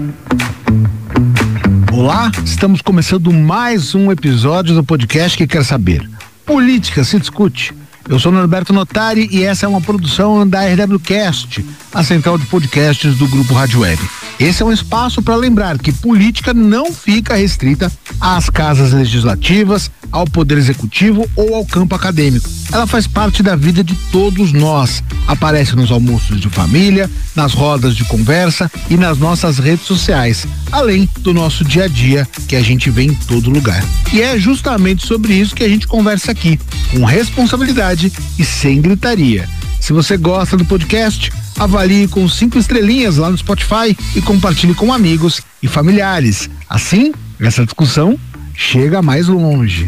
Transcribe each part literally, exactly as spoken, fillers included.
Olá, estamos começando mais um episódio do podcast que quer saber. Política se discute. Eu sou Norberto Notari e essa é uma produção da R W Cast, a central de podcasts do Grupo Rádio Web. Esse é um espaço para lembrar que política não fica restrita às casas legislativas, ao poder executivo ou ao campo acadêmico. Ela faz parte da vida de todos nós. Aparece nos almoços de família, nas rodas de conversa e nas nossas redes sociais, além do nosso dia a dia que a gente vê em todo lugar. E é justamente sobre isso que a gente conversa aqui, com responsabilidade e sem gritaria. Se você gosta do podcast, avalie com cinco estrelinhas lá no Spotify e compartilhe com amigos e familiares. Assim, essa discussão chega mais longe.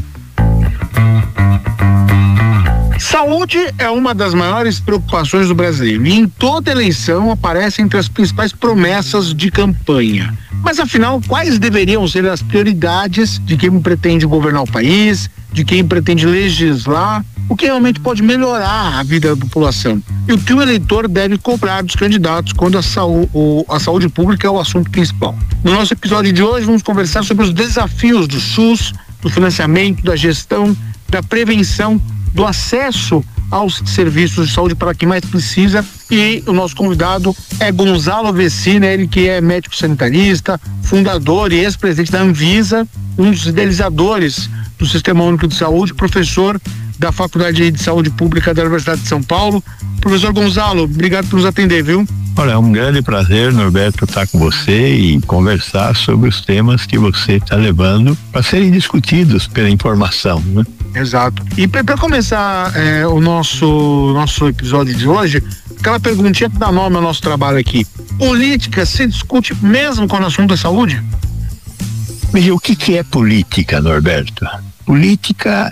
Saúde é uma das maiores preocupações do brasileiro e em toda eleição aparece entre as principais promessas de campanha. Mas afinal, quais deveriam ser as prioridades de quem pretende governar o país, de quem pretende legislar, o que realmente pode melhorar a vida da população? E o que o eleitor deve cobrar dos candidatos quando a, saú- o, a saúde pública é o assunto principal? No nosso episódio de hoje vamos conversar sobre os desafios do SUS, do financiamento, da gestão, da prevenção, do acesso aos serviços de saúde para quem mais precisa. E o nosso convidado é Gonzalo Vecina, ele que é médico sanitarista, fundador e ex-presidente da Anvisa, um dos idealizadores do Sistema Único de Saúde, professor da Faculdade de Saúde Pública da Universidade de São Paulo. Professor Gonzalo, obrigado por nos atender, viu? Olha, é um grande prazer, Norberto, estar com você e conversar sobre os temas que você está levando para serem discutidos pela informação, né? Exato. E para começar é, o nosso, nosso episódio de hoje, aquela perguntinha que dá nome ao nosso trabalho aqui. Política se discute mesmo quando o assunto é saúde? Veja, o que, que é política, Norberto? Política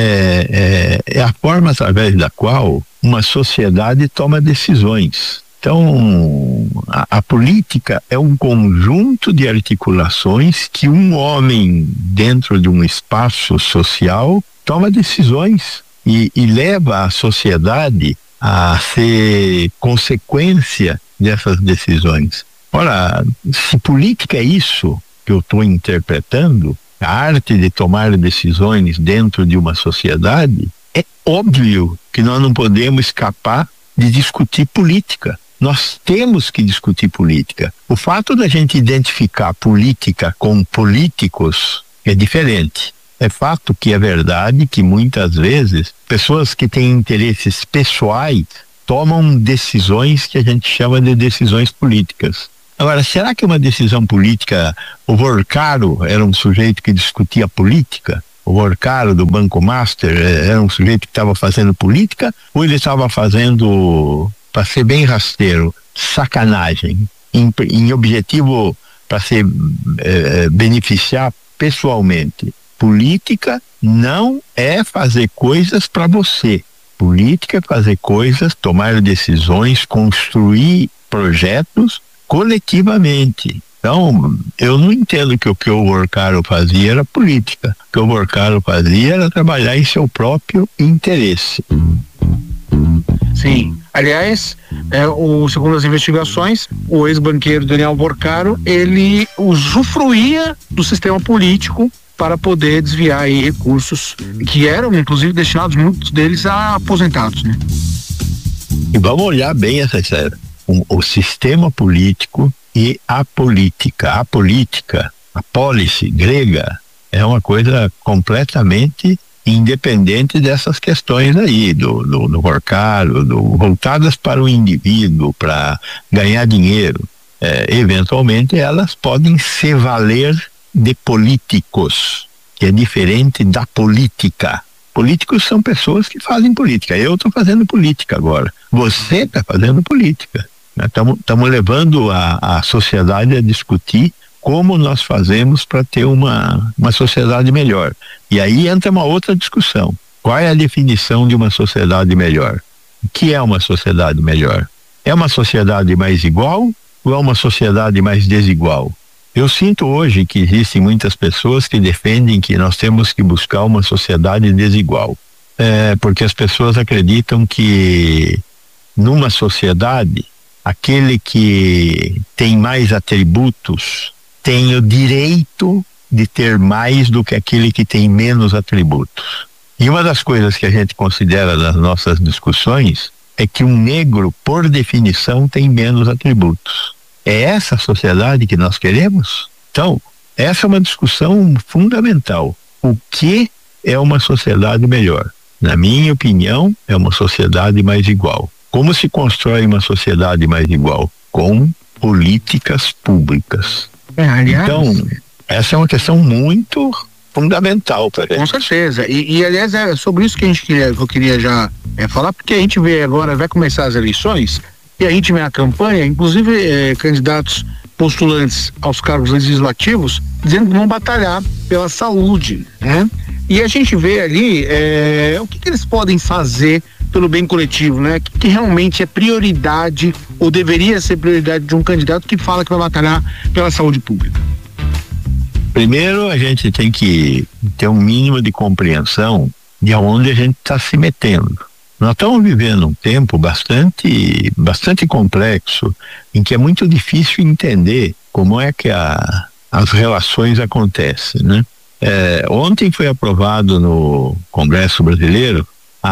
é, é, é a forma através da qual uma sociedade toma decisões. Então, a, a política é um conjunto de articulações que um homem, dentro de um espaço social, toma decisões e, e leva a sociedade a ser consequência dessas decisões. Ora, se política é isso que eu estou interpretando, a arte de tomar decisões dentro de uma sociedade, é óbvio que nós não podemos escapar de discutir política. Nós temos que discutir política. O fato da gente identificar política com políticos é diferente. É fato que é verdade que muitas vezes pessoas que têm interesses pessoais tomam decisões que a gente chama de decisões políticas. Agora, será que uma decisão política, o Vorcaro era um sujeito que discutia política? O Vorcaro do Banco Master era um sujeito que estava fazendo política? Ou ele estava fazendo, para ser bem rasteiro, sacanagem, em, em objetivo para se eh, beneficiar pessoalmente? Política não é fazer coisas para você. Política é fazer coisas, tomar decisões, construir projetos coletivamente. Então, eu não entendo que o que o Vorcaro fazia era política. O que o Vorcaro fazia era trabalhar em seu próprio interesse. Sim. Aliás, é, o, segundo as investigações, o ex-banqueiro Daniel Vorcaro, ele usufruía do sistema político para poder desviar aí recursos que eram, inclusive, destinados, muitos deles, a aposentados, né? E vamos olhar bem essa história. O, o sistema político e a política. A política, a policy grega, é uma coisa completamente independente dessas questões aí, do, do, do Vorcaro, do, voltadas para o indivíduo, para ganhar dinheiro. É, eventualmente, elas podem se valer de políticos, que é diferente da política. Políticos são pessoas que fazem política. Eu estou fazendo política agora. Você está fazendo política. Estamos levando a, a sociedade a discutir como nós fazemos para ter uma, uma sociedade melhor. E aí entra uma outra discussão. Qual é a definição de uma sociedade melhor? O que é uma sociedade melhor? É uma sociedade mais igual ou é uma sociedade mais desigual? Eu sinto hoje que existem muitas pessoas que defendem que nós temos que buscar uma sociedade desigual. É, porque as pessoas acreditam que numa sociedade aquele que tem mais atributos tem o direito de ter mais do que aquele que tem menos atributos. E uma das coisas que a gente considera nas nossas discussões é que um negro, por definição, tem menos atributos. É essa a sociedade que nós queremos? Então, essa é uma discussão fundamental. O que é uma sociedade melhor? Na minha opinião, é uma sociedade mais igual. Como se constrói uma sociedade mais igual? Com políticas públicas. É, aliás, então, essa é uma questão muito fundamental para com certeza. E, e aliás, é sobre isso que a gente queria, que eu queria já é, falar, porque a gente vê agora, vai começar as eleições, e a gente vê a campanha, inclusive é, candidatos postulantes aos cargos legislativos, dizendo que vão batalhar pela saúde, né? E a gente vê ali é, o que, que eles podem fazer pelo bem coletivo, né? O que, que realmente é prioridade, ou deveria ser prioridade de um candidato que fala que vai batalhar pela saúde pública. Primeiro, a gente tem que ter um mínimo de compreensão de onde a gente está se metendo. Nós estamos vivendo um tempo bastante, bastante complexo, em que é muito difícil entender como é que a, as relações acontecem, né? É, ontem foi aprovado no Congresso Brasileiro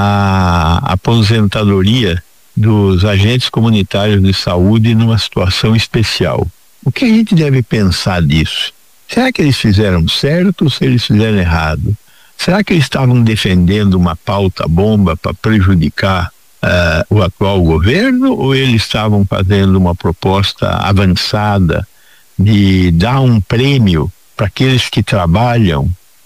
a aposentadoria dos agentes comunitários de saúde numa situação especial. O que a gente deve pensar disso? Será que eles fizeram certo ou se eles fizeram errado? Será que eles estavam defendendo uma pauta bomba para prejudicar uh, o atual governo, ou eles estavam fazendo uma proposta avançada de dar um prêmio para aqueles que trabalham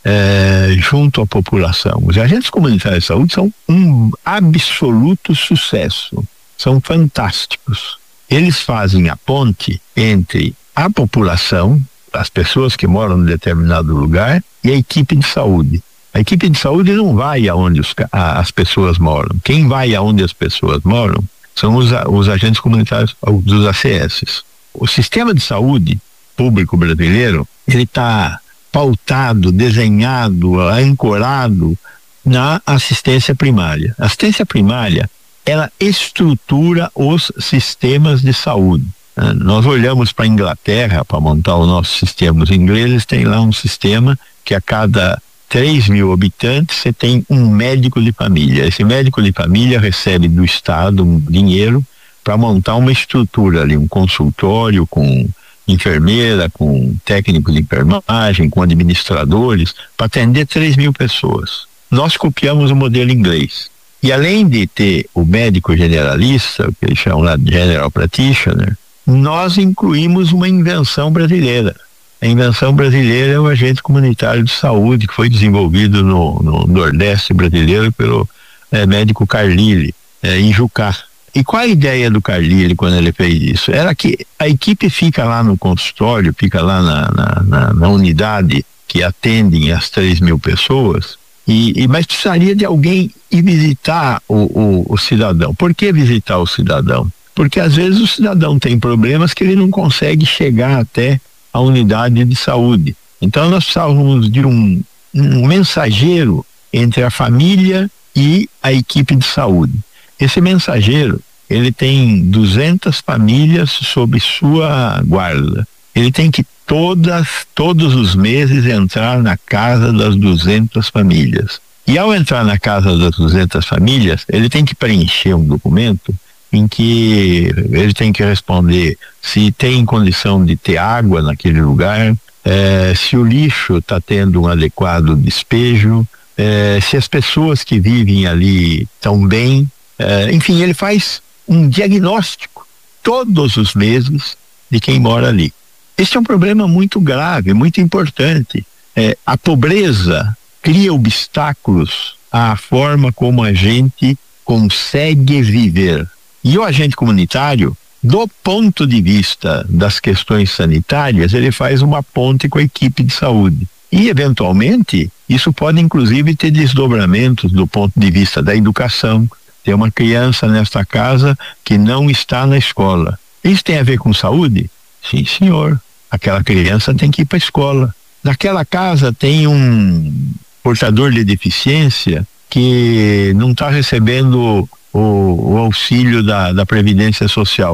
uh, junto à população? Os agentes comunitários de saúde são um absoluto sucesso, são fantásticos. Eles fazem a ponte entre a população, as pessoas que moram em determinado lugar, e a equipe de saúde. A equipe de saúde não vai aonde os, a, as pessoas moram. Quem vai aonde as pessoas moram são os, os agentes comunitários dos A C S. O sistema de saúde público brasileiro, ele está pautado, desenhado, ancorado na assistência primária. A assistência primária, ela estrutura os sistemas de saúde. Nós olhamos para a Inglaterra para montar o nosso sistema. Os ingleses têm lá um sistema que a cada três mil habitantes você tem um médico de família. Esse médico de família recebe do Estado um dinheiro para montar uma estrutura ali, um consultório com enfermeira, com técnico de enfermagem, com administradores, para atender três mil pessoas. Nós copiamos o modelo inglês. E além de ter o médico generalista, que eles chamam lá de general practitioner, nós incluímos uma invenção brasileira. A invenção brasileira é o agente comunitário de saúde, que foi desenvolvido no, no Nordeste brasileiro pelo é, médico Carlile, é, em Jucá. E qual a ideia do Carlile quando ele fez isso? Era que a equipe fica lá no consultório, fica lá na, na, na, na unidade que atendem as três mil pessoas, e, e, mas precisaria de alguém ir visitar o, o, o cidadão. Por que visitar o cidadão? Porque às vezes o cidadão tem problemas que ele não consegue chegar até a unidade de saúde. Então nós precisávamos de um, um mensageiro entre a família e a equipe de saúde. Esse mensageiro, ele tem duzentas famílias sob sua guarda. Ele tem que todas, todos os meses entrar na casa das duzentas famílias. E ao entrar na casa das duzentas famílias, ele tem que preencher um documento em que ele tem que responder se tem condição de ter água naquele lugar, eh, se o lixo está tendo um adequado despejo, eh, se as pessoas que vivem ali estão bem, eh, enfim, ele faz um diagnóstico todos os meses de quem mora ali. Este é um problema muito grave, muito importante. Eh, a pobreza cria obstáculos à forma como a gente consegue viver. E o agente comunitário, do ponto de vista das questões sanitárias, ele faz uma ponte com a equipe de saúde. E, eventualmente, isso pode, inclusive, ter desdobramentos do ponto de vista da educação. Tem uma criança nesta casa que não está na escola. Isso tem a ver com saúde? Sim, senhor. Aquela criança tem que ir para a escola. Naquela casa tem um portador de deficiência que não está recebendo O, o auxílio da, da Previdência Social.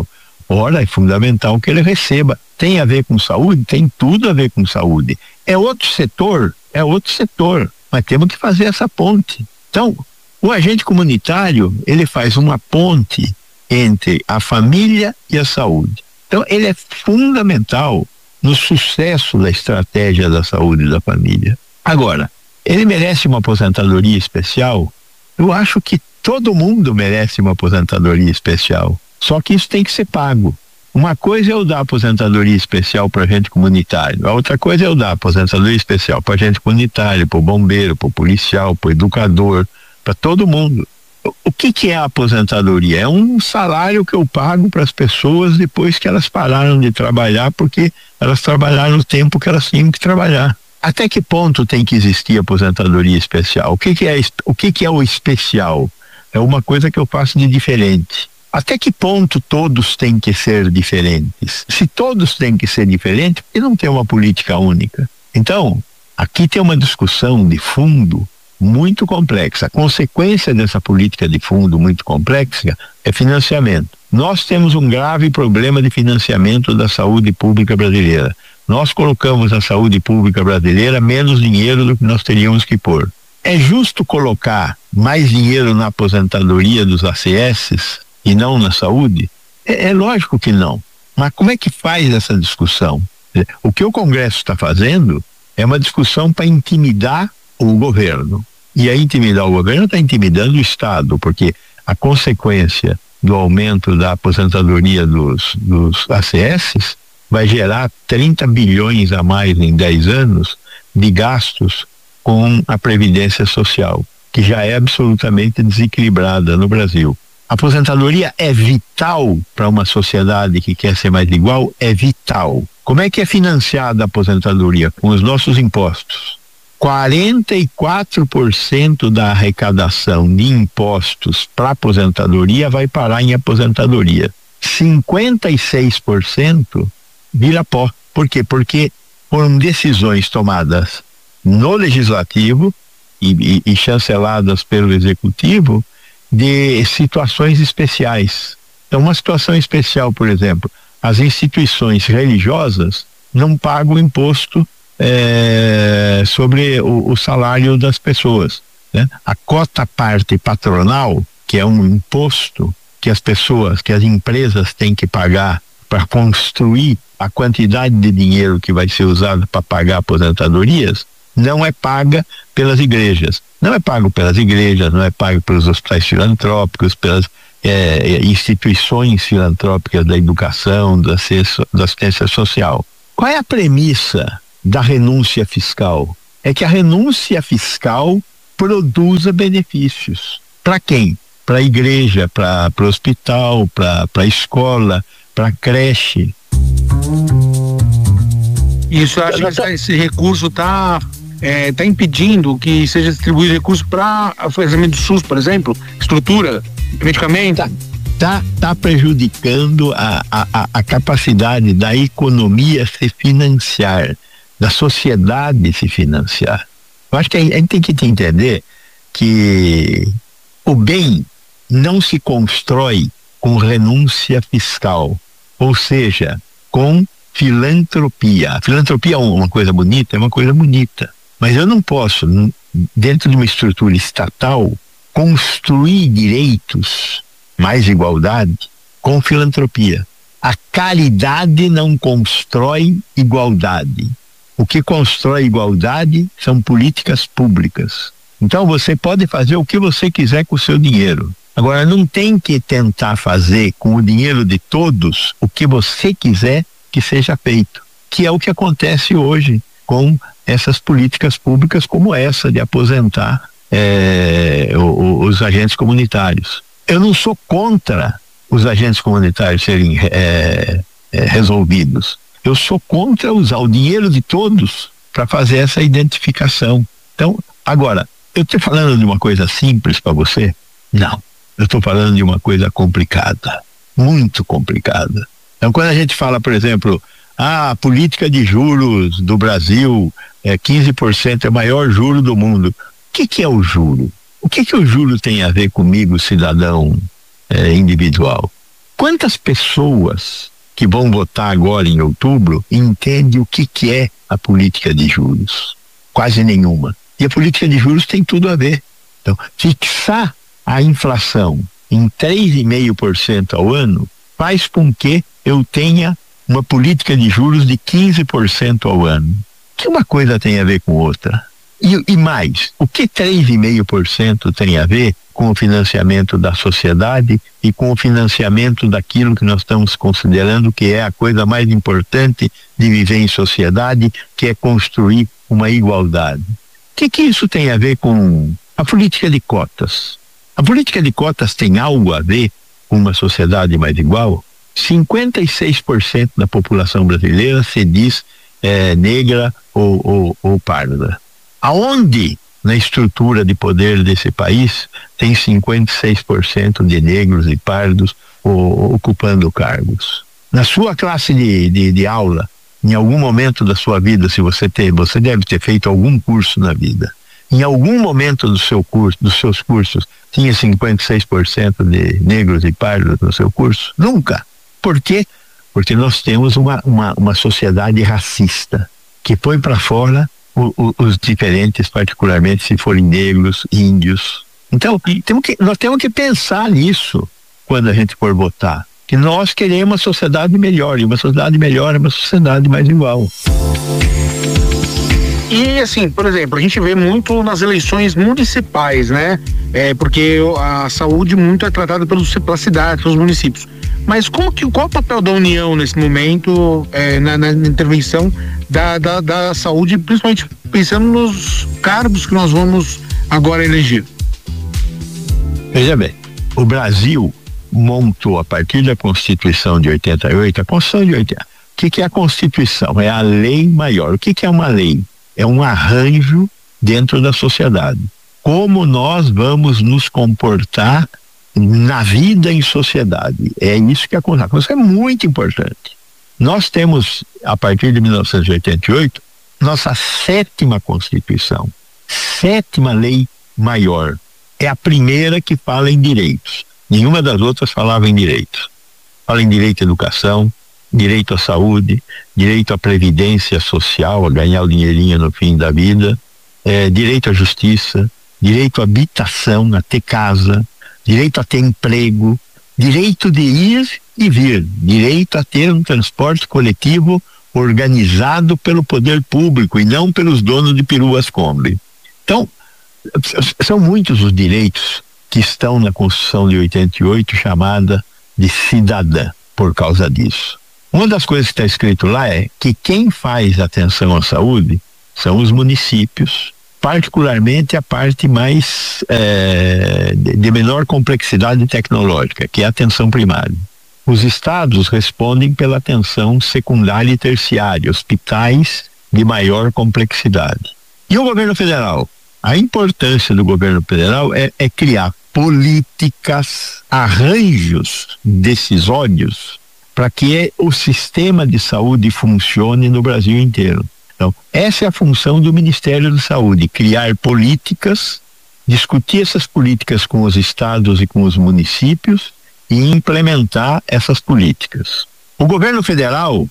Ora, é fundamental que ele receba. Tem a ver com saúde? Tem tudo a ver com saúde. É outro setor? É outro setor. Mas temos que fazer essa ponte. Então, o agente comunitário, ele faz uma ponte entre a família e a saúde. Então, ele é fundamental no sucesso da estratégia da saúde da família. Agora, ele merece uma aposentadoria especial? Eu acho que todo mundo merece uma aposentadoria especial. Só que isso tem que ser pago. Uma coisa é eu dar aposentadoria especial para agente comunitário, a outra coisa é eu dar aposentadoria especial para agente comunitário, para o bombeiro, para o policial, para o educador, para todo mundo. O que que é a aposentadoria? É um salário que eu pago para as pessoas depois que elas pararam de trabalhar, porque elas trabalharam o tempo que elas tinham que trabalhar. Até que ponto tem que existir aposentadoria especial? O que que é, o que que é o especial? É uma coisa que eu faço de diferente. Até que ponto todos têm que ser diferentes? Se todos têm que ser diferentes, por que não tem uma política única? Então, aqui tem uma discussão de fundo muito complexa. A consequência dessa política de fundo muito complexa é financiamento. Nós temos um grave problema de financiamento da saúde pública brasileira. Nós colocamos a saúde pública brasileira menos dinheiro do que nós teríamos que pôr. É justo colocar mais dinheiro na aposentadoria dos A C S e não na saúde? É, é lógico que não. Mas como é que faz essa discussão? O que o Congresso está fazendo é uma discussão para intimidar o governo. E a intimidar o governo está intimidando o Estado, porque a consequência do aumento da aposentadoria dos, dos A C S vai gerar trinta bilhões a mais em dez anos de gastos com a Previdência Social, que já é absolutamente desequilibrada no Brasil. A aposentadoria é vital para uma sociedade que quer ser mais igual, é vital. Como é que é financiada a aposentadoria? Com os nossos impostos. quarenta e quatro por cento da arrecadação de impostos para aposentadoria vai parar em aposentadoria. cinquenta e seis por cento vira pó. Por quê? Porque foram decisões tomadas no Legislativo e, e, e chanceladas pelo Executivo de situações especiais. Então, uma situação especial, por exemplo, as instituições religiosas não pagam imposto é, sobre o, o salário das pessoas, né? A cota parte patronal, que é um imposto que as pessoas, que as empresas têm que pagar para construir a quantidade de dinheiro que vai ser usado para pagar aposentadorias, não é paga pelas igrejas. Não é pago pelas igrejas, não é pago pelos hospitais filantrópicos, pelas é, instituições filantrópicas da educação, da, da assistência social. Qual é a premissa da renúncia fiscal? É que a renúncia fiscal produza benefícios. Para quem? Para a igreja, para o hospital, para a escola, para a creche. Isso, acho que esse recurso está é, tá impedindo que seja distribuído recurso para o financiamento do SUS, por exemplo, estrutura, medicamento. Tá, tá, tá prejudicando a, a, a capacidade da economia se financiar, da sociedade se financiar. Eu acho que a gente tem que entender que o bem não se constrói com renúncia fiscal, ou seja, com filantropia. A filantropia é uma coisa bonita, é uma coisa bonita, mas eu não posso, dentro de uma estrutura estatal, construir direitos, mais igualdade, com filantropia. A caridade não constrói igualdade. O que constrói igualdade são políticas públicas. Então você pode fazer o que você quiser com o seu dinheiro. Agora, não tem que tentar fazer com o dinheiro de todos o que você quiser que seja feito, que é o que acontece hoje com essas políticas públicas como essa de aposentar é, o, os agentes comunitários. Eu não sou contra os agentes comunitários serem é, é, resolvidos. Eu sou contra usar o dinheiro de todos para fazer essa identificação. Então, agora, eu estou falando de uma coisa simples para você? Não. Eu estou falando de uma coisa complicada, muito complicada. Então, quando a gente fala, por exemplo, ah, a política de juros do Brasil é quinze por cento, é o maior juro do mundo. O que que é o juro? O que que o juro tem a ver comigo, cidadão é, individual? Quantas pessoas que vão votar agora em outubro entendem o que, que é a política de juros? Quase nenhuma. E a política de juros tem tudo a ver. Então, fixar a inflação em três vírgula cinco por cento ao ano faz com que eu tenha uma política de juros de quinze por cento ao ano. Que uma coisa tem a ver com outra. E, e mais, o que três vírgula cinco por cento tem a ver com o financiamento da sociedade e com o financiamento daquilo que nós estamos considerando que é a coisa mais importante de viver em sociedade, que é construir uma igualdade? O que que isso tem a ver com a política de cotas? A política de cotas tem algo a ver com uma sociedade mais igual? cinquenta e seis por cento da população brasileira se diz é, negra ou, ou, ou parda. Aonde na estrutura de poder desse país tem cinquenta e seis por cento de negros e pardos ou, ocupando cargos? Na sua classe de, de, de aula, em algum momento da sua vida, se você tem, você deve ter feito algum curso na vida. Em algum momento do seu curso, dos seus cursos, tinha cinquenta e seis por cento de negros e pardos no seu curso? Nunca. Por quê? Porque nós temos uma, uma, uma sociedade racista que põe para fora o, o, os diferentes, particularmente se forem negros, índios. Então, temos que, nós temos que pensar nisso quando a gente for votar. Que nós queremos uma sociedade melhor, e uma sociedade melhor é uma sociedade mais igual. E assim, por exemplo, a gente vê muito nas eleições municipais, né? É, porque a saúde muito é tratada pelos, pela cidade, pelos municípios. Mas como que, qual é o papel da União nesse momento, é, na, na intervenção da, da, da saúde, principalmente pensando nos cargos que nós vamos agora eleger? Veja bem, o Brasil montou a partir da Constituição de oitenta e oito, a Constituição de oitenta. O que, que é a Constituição? É a lei maior. O que, que é uma lei? É um arranjo dentro da sociedade. Como nós vamos nos comportar na vida em sociedade. É isso que acontece. Isso é muito importante. Nós temos, a partir de mil novecentos e oitenta e oito, nossa sétima Constituição, sétima lei maior. É a primeira que fala em direitos. Nenhuma das outras falava em direitos. Fala em direito à educação, direito à saúde, direito à previdência social, a ganhar o dinheirinho no fim da vida, é, direito à justiça, direito à habitação, a ter casa, direito a ter emprego, direito de ir e vir, direito a ter um transporte coletivo organizado pelo poder público e não pelos donos de peruas Kombi. Então, são muitos os direitos que estão na Constituição de oitenta e oito, chamada de cidadã, por causa disso. Uma das coisas que está escrito lá é que quem faz atenção à saúde são os municípios, particularmente a parte mais é, de, de menor complexidade tecnológica, que é a atenção primária. Os estados respondem pela atenção secundária e terciária, hospitais de maior complexidade. E o governo federal? A importância do governo federal é, é criar políticas, arranjos decisórios para que o sistema de saúde funcione no Brasil inteiro. Então, essa é a função do Ministério da Saúde, criar políticas, discutir essas políticas com os estados e com os municípios e implementar essas políticas. O governo federal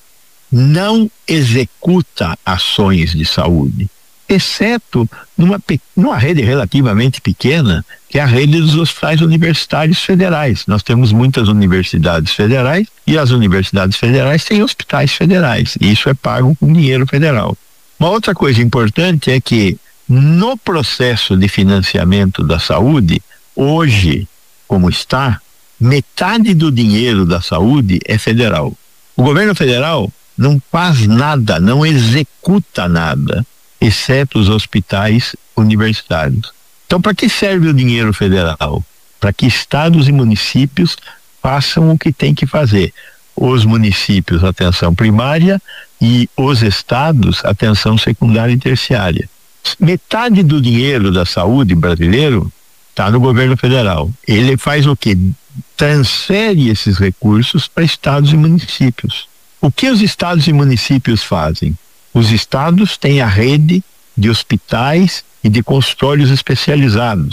não executa ações de saúde, exceto numa, numa rede relativamente pequena, que é a rede dos hospitais universitários federais. Nós temos muitas universidades federais e as universidades federais têm hospitais federais, e isso é pago com dinheiro federal. Uma outra coisa importante é que no processo de financiamento da saúde, hoje, como está, metade do dinheiro da saúde é federal. O governo federal não faz nada, não executa nada, exceto os hospitais universitários. Então, para que serve o dinheiro federal? Para que estados e municípios façam o que tem que fazer. Os municípios, atenção primária, e os estados, atenção secundária e terciária. Metade do dinheiro da saúde brasileiro está no governo federal. Ele faz o quê? Transfere esses recursos para estados e municípios. O que os estados e municípios fazem? Os estados têm a rede de hospitais e de consultórios especializados.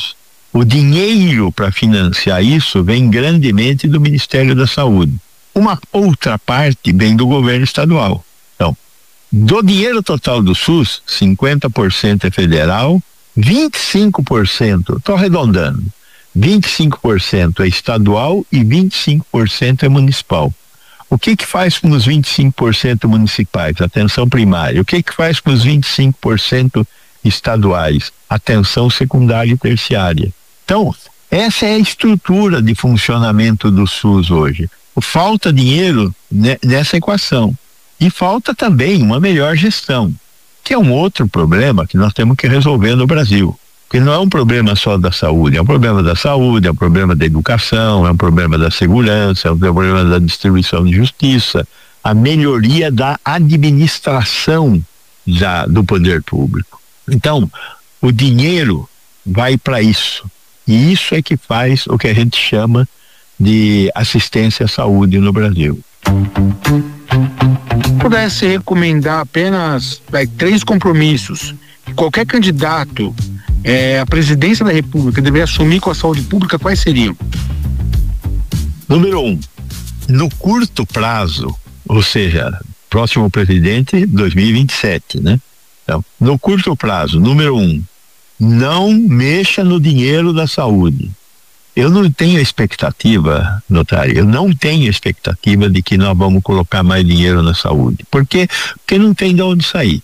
O dinheiro para financiar isso vem grandemente do Ministério da Saúde. Uma outra parte vem do governo estadual. Então, do dinheiro total do SUS, cinquenta por cento é federal, vinte e cinco por cento, estou arredondando, vinte e cinco por cento é estadual e vinte e cinco por cento é municipal. O que que faz com os vinte e cinco por cento municipais? Atenção primária. O que que faz com os vinte e cinco por cento estaduais? Atenção secundária e terciária. Então, essa é a estrutura de funcionamento do SUS hoje. Falta dinheiro nessa equação. E falta também uma melhor gestão, que é um outro problema que nós temos que resolver no Brasil. Porque não é um problema só da saúde, é um problema da saúde, é um problema da educação, é um problema da segurança, é um problema da distribuição de justiça, a melhoria da administração da, do poder público. Então, o dinheiro vai para isso. E isso é que faz o que a gente chama de assistência à saúde no Brasil. Se pudesse recomendar apenas vai, três compromissos que qualquer candidato é, à presidência da República deveria assumir com a saúde pública, quais seriam? Número um, no curto prazo, ou seja, próximo presidente dois mil e vinte e sete, né? Então, no curto prazo, número um, não mexa no dinheiro da saúde. Eu não tenho expectativa, notário, eu não tenho expectativa de que nós vamos colocar mais dinheiro na saúde. Por quê? Porque não tem de onde sair.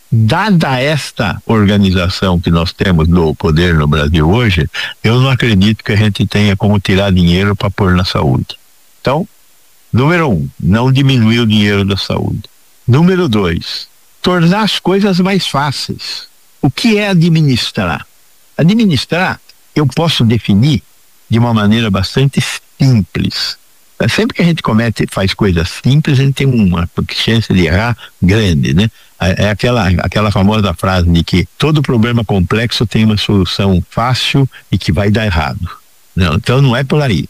Dada esta organização que nós temos do poder no Brasil hoje, eu não acredito que a gente tenha como tirar dinheiro para pôr na saúde. Então, número um, não diminuir o dinheiro da saúde. Número dois, tornar as coisas mais fáceis. O que é administrar? Administrar, eu posso definir de uma maneira bastante simples. Sempre que a gente comete, faz coisas simples, a gente tem uma chance de errar grande, né? É aquela, aquela famosa frase de que todo problema complexo tem uma solução fácil e que vai dar errado. Não, então não é por aí.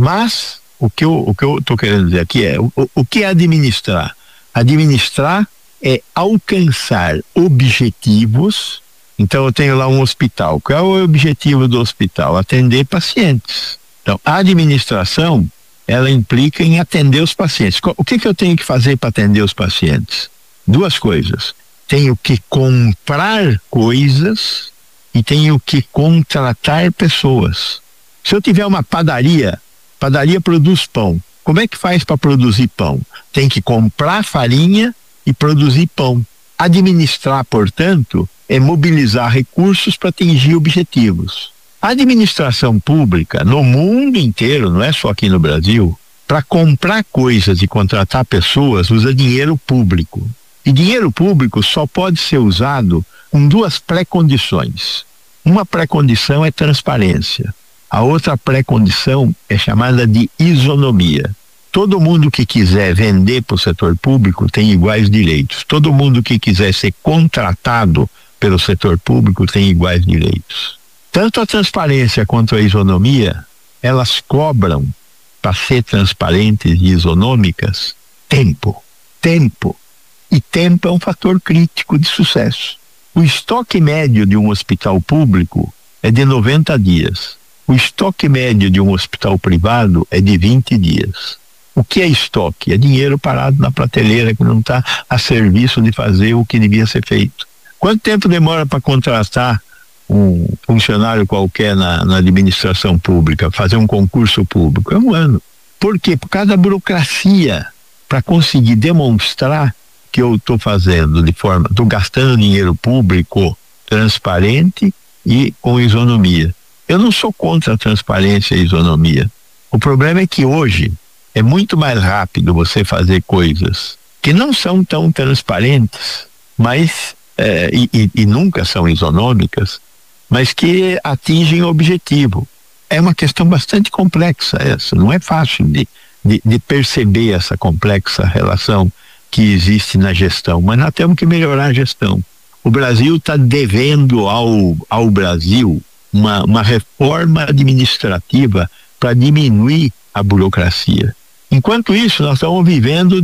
Mas o que eu, o que eu tô querendo dizer aqui é, o, o que é administrar? Administrar é alcançar objetivos. Então eu tenho lá um hospital. Qual é o objetivo do hospital? Atender pacientes. Então a administração, ela implica em atender os pacientes. O que que eu tenho que fazer para atender os pacientes? Duas coisas. Tenho que comprar coisas e tenho que contratar pessoas. Se eu tiver uma padaria, padaria produz pão. Como é que faz para produzir pão? Tem que comprar farinha e produzir pão. Administrar, portanto, é mobilizar recursos para atingir objetivos. A administração pública no mundo inteiro, não é só aqui no Brasil, para comprar coisas e contratar pessoas, usa dinheiro público. E dinheiro público só pode ser usado com duas pré-condições. Uma pré-condição é transparência. A outra pré-condição é chamada de isonomia. Todo mundo que quiser vender para o setor público tem iguais direitos. Todo mundo que quiser ser contratado pelo setor público tem iguais direitos. Tanto a transparência quanto a isonomia, elas cobram, para ser transparentes e isonômicas, tempo. Tempo. E tempo é um fator crítico de sucesso. O estoque médio de um hospital público é de noventa dias. O estoque médio de um hospital privado é de vinte dias. O que é estoque? É dinheiro parado na prateleira que não está a serviço de fazer o que devia ser feito. Quanto tempo demora para contratar um funcionário qualquer na, na administração pública, fazer um concurso público? É um ano. Por quê? Por causa da burocracia, para conseguir demonstrar que eu estou fazendo de forma, estou gastando dinheiro público transparente e com isonomia. Eu não sou contra a transparência e isonomia. O problema é que hoje é muito mais rápido você fazer coisas que não são tão transparentes, mas é, e, e, e nunca são isonômicas, mas que atingem o objetivo. É uma questão bastante complexa essa, não é fácil de, de, de perceber essa complexa relação que existe na gestão, mas nós temos que melhorar a gestão. O Brasil está devendo ao, ao Brasil uma, uma reforma administrativa para diminuir a burocracia. Enquanto isso, nós estamos vivendo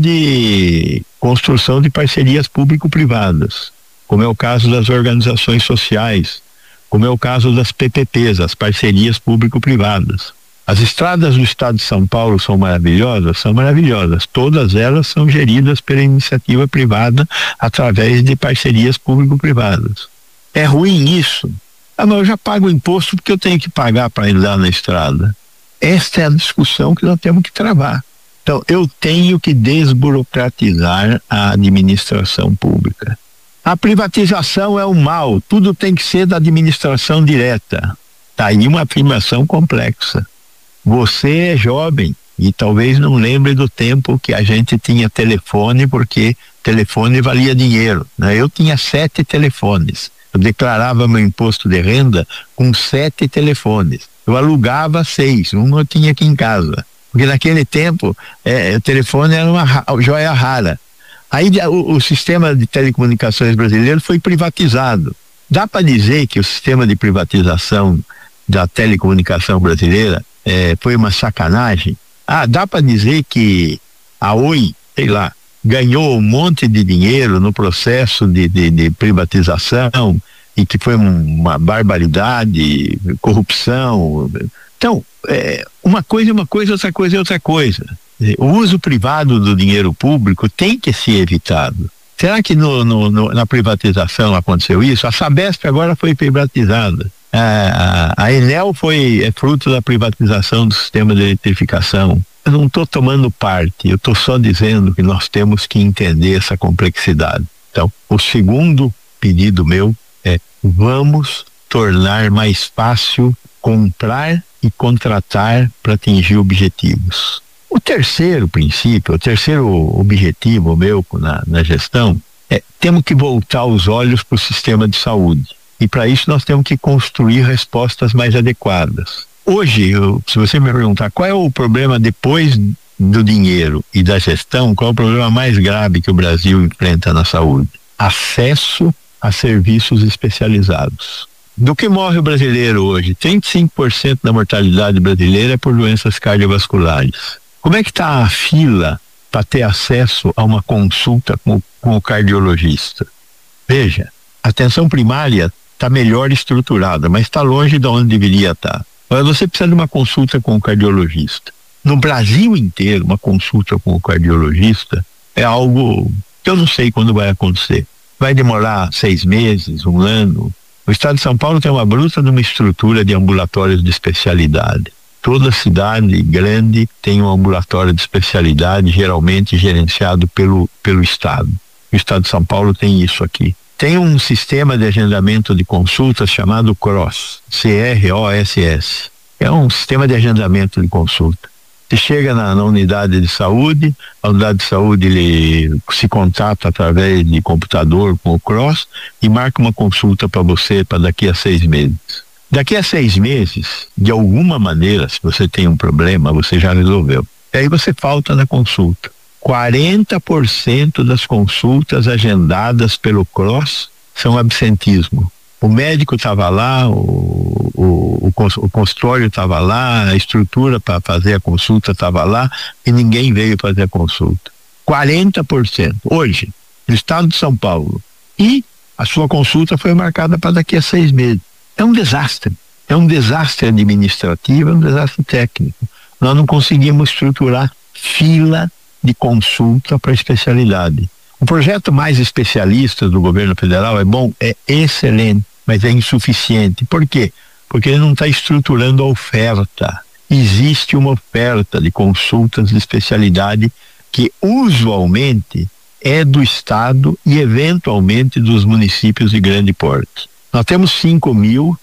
de construção de parcerias público-privadas, como é o caso das organizações sociais, como é o caso das P P Ps, as parcerias público-privadas. As estradas do estado de São Paulo são maravilhosas? São maravilhosas. Todas elas são geridas pela iniciativa privada através de parcerias público-privadas. É ruim isso? Ah, mas eu já pago o imposto porque eu tenho que pagar para andar na estrada. Esta é a discussão que nós temos que travar. Então, eu tenho que desburocratizar a administração pública. A privatização é o mal, tudo tem que ser da administração direta. Está aí uma afirmação complexa. Você é jovem e talvez não lembre do tempo que a gente tinha telefone, porque telefone valia dinheiro, né? Eu tinha sete telefones. Eu declarava meu imposto de renda com sete telefones. Eu alugava seis, um eu tinha aqui em casa. Porque naquele tempo é, o telefone era uma ra- joia rara. Aí o, o sistema de telecomunicações brasileiro foi privatizado. Dá para dizer que o sistema de privatização da telecomunicação brasileira É, foi uma sacanagem? Ah, dá para dizer que a Oi, sei lá, ganhou um monte de dinheiro no processo de, de, de privatização e que foi um, uma barbaridade, corrupção. Então, é, uma coisa é uma coisa, outra coisa é outra coisa. O uso privado do dinheiro público tem que ser evitado. Será que no, no, no, na privatização aconteceu isso? A Sabesp agora foi privatizada. A, a, a Enel foi é fruto da privatização do sistema de eletrificação. Eu não estou tomando parte, eu estou só dizendo que nós temos que entender essa complexidade. Então, o segundo pedido meu é: vamos tornar mais fácil comprar e contratar para atingir objetivos. O terceiro princípio, o terceiro objetivo meu na, na gestão é: temos que voltar os olhos para o sistema de saúde. E para isso nós temos que construir respostas mais adequadas. Hoje, eu, se você me perguntar qual é o problema depois do dinheiro e da gestão, qual é o problema mais grave que o Brasil enfrenta na saúde? Acesso a serviços especializados. Do que morre o brasileiro hoje? trinta e cinco por cento da mortalidade brasileira é por doenças cardiovasculares. Como é que está a fila para ter acesso a uma consulta com, com o cardiologista? Veja, a atenção primária está melhor estruturada, mas está longe de onde deveria estar. Agora, você precisa de uma consulta com o cardiologista. No Brasil inteiro, uma consulta com o cardiologista é algo que eu não sei quando vai acontecer. Vai demorar seis meses, um ano. O estado de São Paulo tem uma bruta de uma estrutura de ambulatórios de especialidade. Toda cidade grande tem um ambulatório de especialidade, geralmente gerenciado pelo, pelo estado. O estado de São Paulo tem isso aqui. Tem um sistema de agendamento de consultas chamado CROSS, C R O S S. É um sistema de agendamento de consulta. Você chega na, na unidade de saúde, a unidade de saúde ele se contata através de computador com o CROSS e marca uma consulta para você para daqui a seis meses. Daqui a seis meses, de alguma maneira, se você tem um problema, você já resolveu. E aí você falta na consulta. quarenta por cento das consultas agendadas pelo CROSS são absentismo. O médico estava lá, o, o, o, o consultório estava lá, a estrutura para fazer a consulta estava lá e ninguém veio fazer a consulta. quarenta por cento. Hoje, no estado de São Paulo. E a sua consulta foi marcada para daqui a seis meses. É um desastre. É um desastre administrativo, é um desastre técnico. Nós não conseguimos estruturar fila de consulta para especialidade. O projeto Mais Especialistas do governo federal é bom, é excelente, mas é insuficiente. Por quê? Porque ele não está estruturando a oferta. Existe uma oferta de consultas de especialidade que usualmente é do estado e eventualmente dos municípios de grande porte. Nós temos cinco mil,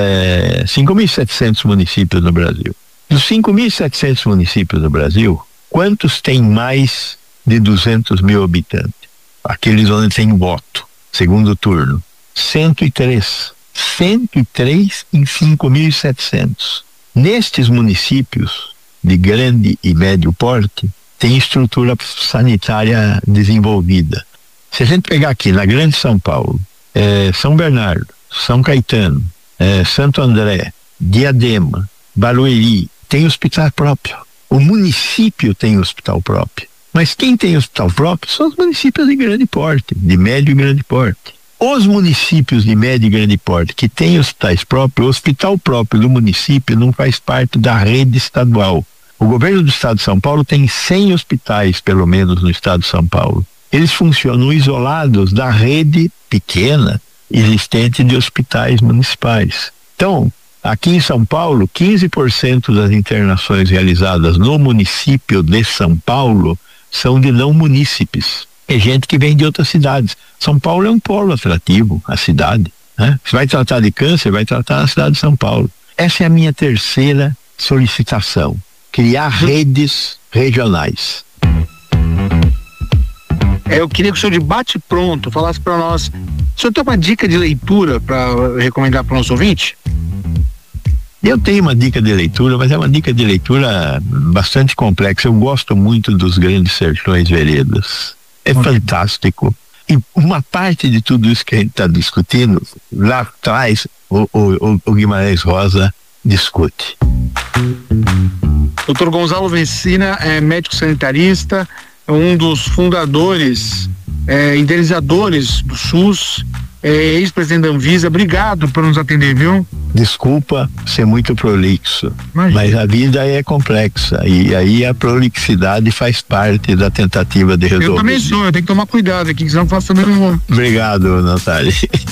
é, cinco mil e setecentos municípios no Brasil. Dos cinco mil e setecentos municípios do Brasil, quantos têm mais de duzentos mil habitantes? Aqueles onde tem voto, segundo turno. cento e três. cento e três em cinco mil e setecentos. Nestes municípios de grande e médio porte, tem estrutura sanitária desenvolvida. Se a gente pegar aqui na Grande São Paulo, é, São Bernardo, São Caetano, é, Santo André, Diadema, Barueri, tem hospital próprio. O município tem hospital próprio. Mas quem tem hospital próprio são os municípios de grande porte, de médio e grande porte. Os municípios de médio e grande porte que têm hospitais próprios, o hospital próprio do município não faz parte da rede estadual. O governo do estado de São Paulo tem cem hospitais, pelo menos, no estado de São Paulo. Eles funcionam isolados da rede pequena existente de hospitais municipais. Então, aqui em São Paulo, quinze por cento das internações realizadas no município de São Paulo são de não munícipes. É gente que vem de outras cidades. São Paulo é um polo atrativo, a cidade, né? Se vai tratar de câncer, vai tratar na cidade de São Paulo. Essa é a minha terceira solicitação: criar redes regionais. É, eu queria que o senhor, de bate pronto, falasse para nós. O senhor tem uma dica de leitura para recomendar para o nosso ouvinte? Eu tenho uma dica de leitura, mas é uma dica de leitura bastante complexa. Eu gosto muito dos Grandes Sertões Veredas. É okay. Fantástico. E uma parte de tudo isso que a gente está discutindo, lá atrás, o, o, o Guimarães Rosa discute. doutor Gonzalo Vecina é médico sanitarista, é um dos fundadores, é, idealizadores do SUS, é ex-presidente da Anvisa. Obrigado por nos atender, viu? Desculpa ser muito prolixo, Imagina. Mas a vida é complexa e aí a prolixidade faz parte da tentativa de resolver. Eu também sou, eu tenho que tomar cuidado aqui, senão eu faço também um... Obrigado, Natália.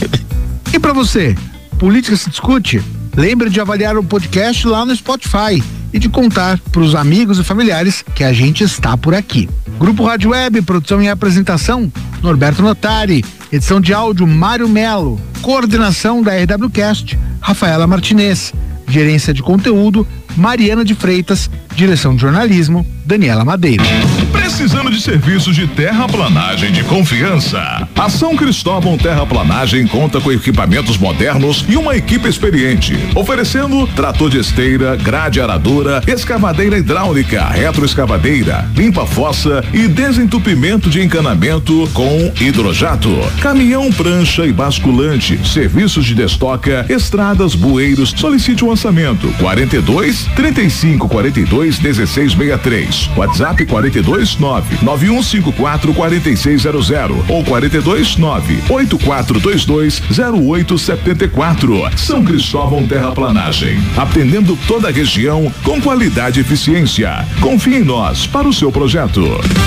E pra você, política se discute? Lembre de avaliar o podcast lá no Spotify e de contar pros amigos e familiares que a gente está por aqui. Grupo Rádio Web, produção e apresentação, Norberto Notari. Edição de áudio, Mário Melo. Coordenação da R W Cast, Rafaela Martinez. Gerência de conteúdo, Mariana de Freitas. Direção de jornalismo, Daniela Madeira. Precisando de serviços de terraplanagem de confiança? A São Cristóvão Terraplanagem conta com equipamentos modernos e uma equipe experiente, oferecendo trator de esteira, grade aradora, escavadeira hidráulica, retroescavadeira, limpa-fossa e desentupimento de encanamento com hidrojato, caminhão, prancha e basculante, serviços de destoca, estradas, bueiros. Solicite o orçamento quarenta e dois, trinta e cinco, quarenta e dois, dezesseis sessenta e três, WhatsApp quarenta e dois, nove nove um cinco quatro, quarenta e seis zero zero ou quarenta e dois, nove oito quatro dois dois, zero oito sete quatro. São Cristóvão Terraplanagem, atendendo toda a região com qualidade e eficiência. Confie em nós para o seu projeto.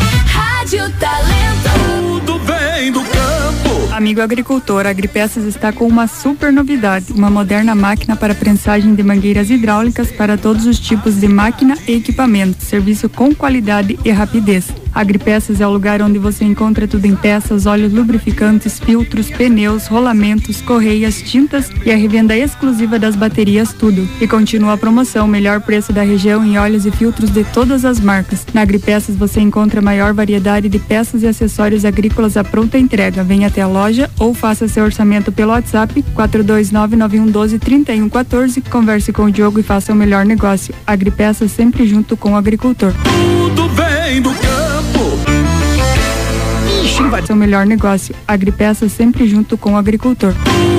Rádio Talento. Tudo vem do campo. Amigo agricultor, a Agripeças está com uma super novidade, uma moderna máquina para prensagem de mangueiras hidráulicas para todos os tipos de máquina e equipamento, serviço com qualidade e rapidez. A Agripeças é o lugar onde você encontra tudo em peças, óleos lubrificantes, filtros, pneus, rolamentos, correias, tintas e a revenda exclusiva das baterias Tudo. E continua a promoção, melhor preço da região em óleos e filtros de todas as marcas. Na Agripeças você encontra a maior variedade de peças e acessórios agrícolas à pronta entrega. Venha até a loja ou faça seu orçamento pelo WhatsApp quatro dois nove, nove um um dois, três um um quatro. Converse com o Diogo e faça o melhor negócio. Agripeças, sempre junto com o agricultor. Tudo vem do campo. Ixi, vai ser o melhor negócio. Agripeças, sempre junto com o agricultor.